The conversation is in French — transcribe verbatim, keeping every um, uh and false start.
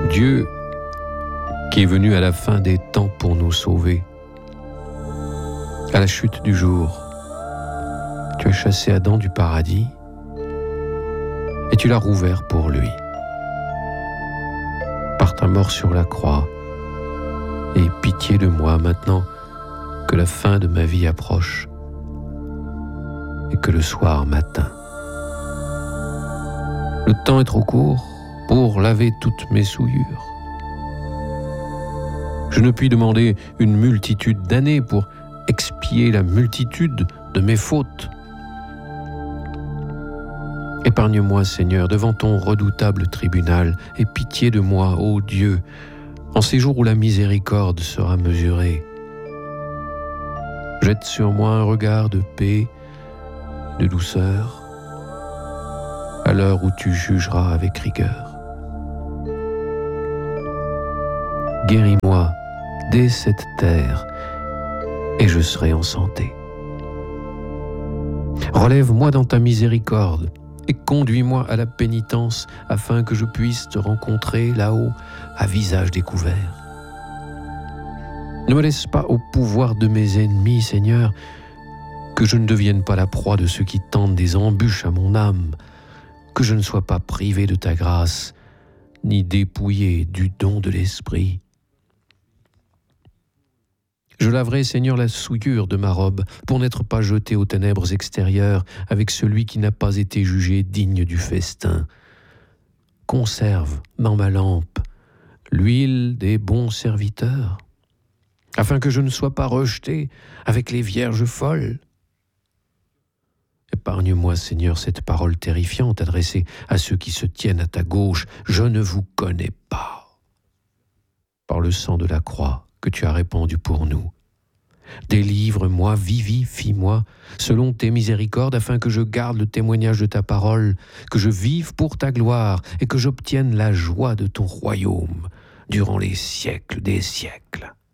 Dieu, qui est venu à la fin des temps pour nous sauver, à la chute du jour, tu as chassé Adam du paradis et tu l'as rouvert pour lui. Par ta mort sur la croix, aie pitié de moi maintenant que la fin de ma vie approche et que le soir m'atteint. Le temps est trop court pour laver toutes mes souillures. Je ne puis demander une multitude d'années pour expier la multitude de mes fautes. Épargne-moi, Seigneur, devant ton redoutable tribunal, et pitié de moi, ô Dieu, en ces jours où la miséricorde sera mesurée. Jette sur moi un regard de paix, de douceur, à l'heure où tu jugeras avec rigueur. Guéris-moi dès cette terre, et je serai en santé. Relève-moi dans ta miséricorde, et conduis-moi à la pénitence, afin que je puisse te rencontrer là-haut, à visage découvert. Ne me laisse pas au pouvoir de mes ennemis, Seigneur, que je ne devienne pas la proie de ceux qui tentent des embûches à mon âme, que je ne sois pas privé de ta grâce, ni dépouillé du don de l'Esprit. Je laverai, Seigneur, la souillure de ma robe, pour n'être pas jeté aux ténèbres extérieures avec celui qui n'a pas été jugé digne du festin. Conserve dans ma lampe l'huile des bons serviteurs, afin que je ne sois pas rejeté avec les vierges folles. Épargne-moi, Seigneur, cette parole terrifiante adressée à ceux qui se tiennent à ta gauche. Je ne vous connais pas. Par le sang de la croix que tu as répandu pour nous, délivre-moi, vivifie-moi, selon tes miséricordes, afin que je garde le témoignage de ta parole, que je vive pour ta gloire et que j'obtienne la joie de ton royaume durant les siècles des siècles.